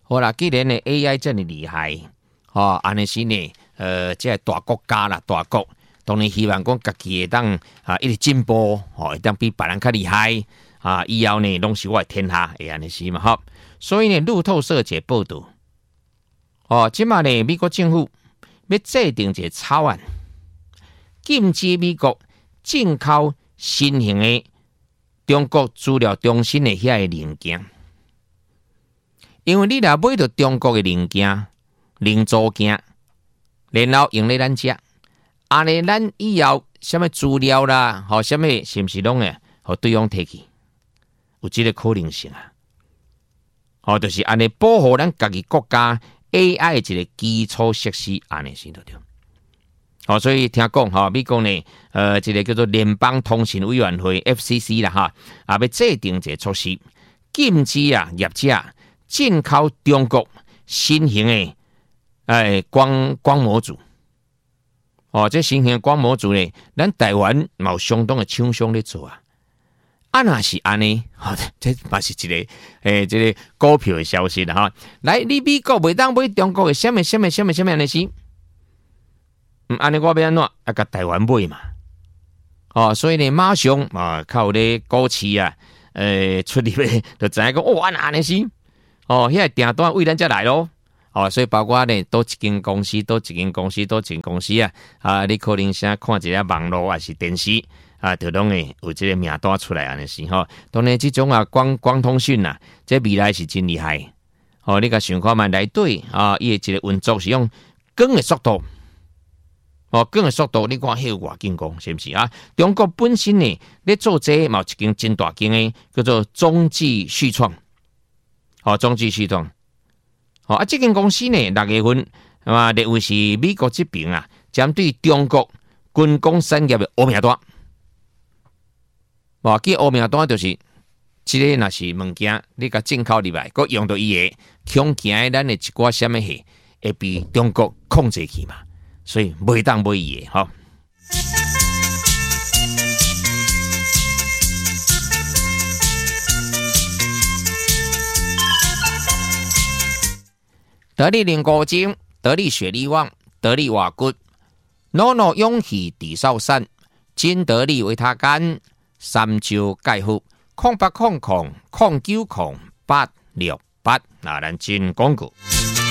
好啦，既然呢 AI 这么厉害，安尼是呢，这大国家啦，大国当然希望讲家己会当一直进步，会当比别人较厉害以后呢，拢是我的天下，会安尼是嘛？好，所以呢，路透社节报道，即马呢，美国政府要制定一个草案，禁止美国进口新型的中国资料中心的遐个零件。因为你若买到中国的零件、零组件，然后用咧咱遮，安尼咱以后什么资料啦，什么是不是拢会互对方摕去？有这个可能性就是安尼保护咱家己国家 AI 的一个基础设施，安尼先对对。所以听讲美国呢，这个叫做联邦通信委员会 FCC 啦要制定一个措施，禁止业者进口中国新型的光模组。这新型的光模组呢，咱台湾有相当的厂商咧做若是安尼，这嘛是一个这个股票的消息啦来，你美国袂当买中国的什么安尼是？安尼我要安怎甲台湾买嘛？所以呢，马上靠咧股市出入的，就知影讲安尼是。遐个订单为咱才来咯。所以包括呢，多一间公司，你可能先看一下网络还是电视就拢会有这个名单出来安尼是当然，这种光通讯这未来是真厉害。你甲想看嘛，内底伊的一个运作是用光的速度。光的速度，你看迄个偌紧讲是不是中国本身呢，咧做这嘛一间真大间的叫做中继续创。中继续创。这间公司呢，6月份列为是美国这边针对中国军工产业的黑名单。这黑名单就是这个若是物件，你甲进口入来，佮用到伊的恐惊咱的一寡什么货，会被中国控制去嘛，所以袂当买伊的得力零果精，得力雪力旺，得力瓦骨，NONO 勇气抵少散，金得力维他干，3招解腹，0800090868，咱真广告。